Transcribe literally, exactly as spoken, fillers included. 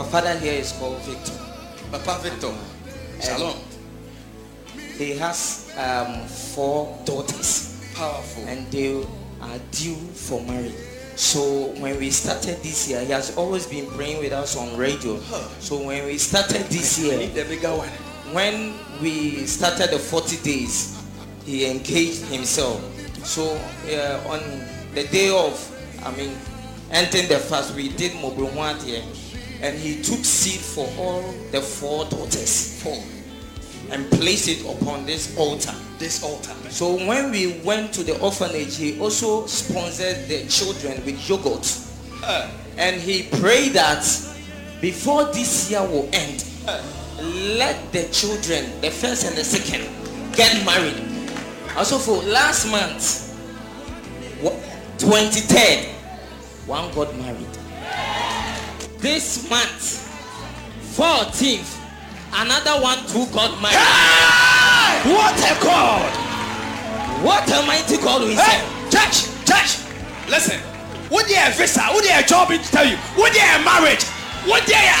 My father here is called Victor. Papa Victor. Shalom. He has um, four daughters. Powerful. And they are due for marriage. So when we started this year, he has always been praying with us on radio. Huh. So when we started this year, the bigger one. When we started the forty days, he engaged himself. So uh, on the day of, I mean, entering the fast, we did mobile one here, and he took seed for all the four daughters, four, and placed it upon this altar. This altar. So when we went to the orphanage, he also sponsored the children with yogurt, uh, and he prayed that before this year will end, uh, let the children, the first and the second, get married. Also for last month, twenty-third, one got married. This month, fourteenth, another one too got married. Hey! What a God! What a mighty God we hey! serve. Church, church, listen. What do you have visa? What do you have job to tell you? What do you have marriage? What do you have